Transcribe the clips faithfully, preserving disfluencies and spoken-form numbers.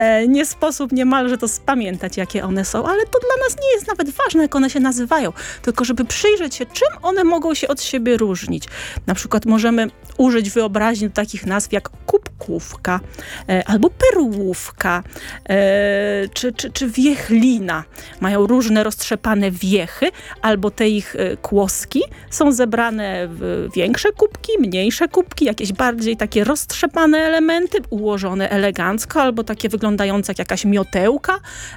E, nie sposób niemalże to spamiętać, jakie one są, ale to dla nas nie jest nawet ważne, jak one się nazywają, tylko żeby przyjrzeć się, czym one mogą się od siebie różnić. Na przykład możemy użyć wyobraźni do takich nazw jak kubkówka, e, albo perłówka, e, czy, czy, czy wiechlina. Mają różne roztrzepane wiechy, albo te ich e, kłoski są zebrane w większe kubki, mniejsze kubki, jakieś bardziej takie roztrzepane elementy, ułożone elegancko, albo takie wyglądające jak jakaś miotełka,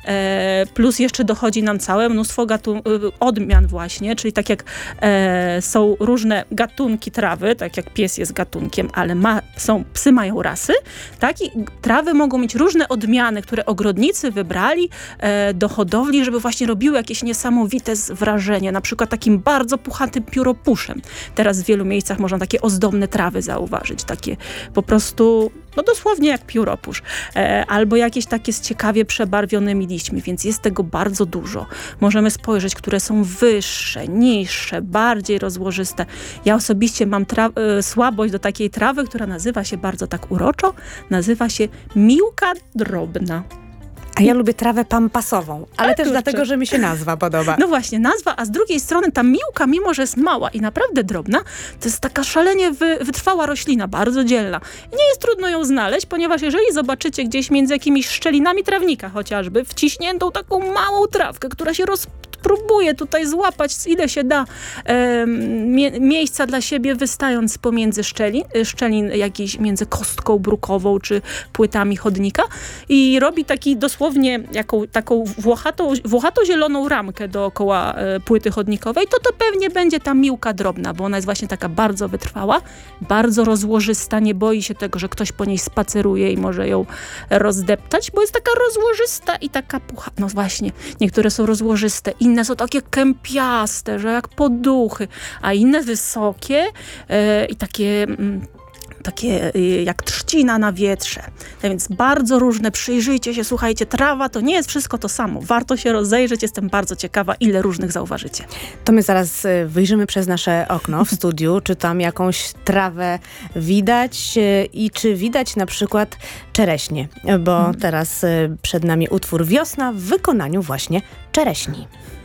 e, plus jeszcze dochodzi nam całe mnóstwo gatu- odmian właśnie, czyli tak jak e, są różne gatunki trawy, tak jak pies jest gatunkiem, ale ma, są, psy mają rasy, tak i trawy mogą mieć różne odmiany, które ogrodnicy wybrali e, do hodowli, żeby właśnie robiły jakieś niesamowite wrażenie, na przykład takim bardzo puchatym pióropuszem. Teraz w wielu miejscach można takie ozdobne trawy zauważyć, takie po prostu, no dosłownie jak pióropusz, e, albo jakieś takie z ciekawie przebarwionymi liśćmi, więc jest tego bardzo dużo. Możemy spojrzeć, które są wyższe, niższe, bardziej rozłożyste. Ja osobiście mam tra- e, słabość do takiej trawy, która nazywa się bardzo tak uroczo, nazywa się miłka drobna. A ja lubię trawę pampasową, ale A też kurczę. dlatego, że mi się nazwa podoba. No właśnie, nazwa, a z drugiej strony ta miłka, mimo że jest mała i naprawdę drobna, to jest taka szalenie wy, wytrwała roślina, bardzo dzielna. I nie jest trudno ją znaleźć, ponieważ jeżeli zobaczycie gdzieś między jakimiś szczelinami trawnika chociażby, wciśniętą taką małą trawkę, która się roz próbuje tutaj złapać, ile się da e, mie- miejsca dla siebie, wystając pomiędzy szczelin, szczelin jakiejś między kostką brukową, czy płytami chodnika i robi taki dosłownie jaką, taką włochatą, włochato-zieloną ramkę dookoła e, płyty chodnikowej, to to pewnie będzie ta miłka drobna, bo ona jest właśnie taka bardzo wytrwała, bardzo rozłożysta, nie boi się tego, że ktoś po niej spaceruje i może ją rozdeptać, bo jest taka rozłożysta i taka pucha. No właśnie, niektóre są rozłożyste, inne są takie kępiaste, że jak poduchy, a inne wysokie e, i takie, mm, takie e, jak trzcina na wietrze. No więc bardzo różne, przyjrzyjcie się, słuchajcie, trawa to nie jest wszystko to samo. Warto się rozejrzeć, jestem bardzo ciekawa, ile różnych zauważycie. To my zaraz y, wyjrzymy przez nasze okno w studiu, czy tam jakąś trawę widać y, i czy widać na przykład czereśnie, bo teraz y, przed nami utwór Wiosna w wykonaniu właśnie czereśni.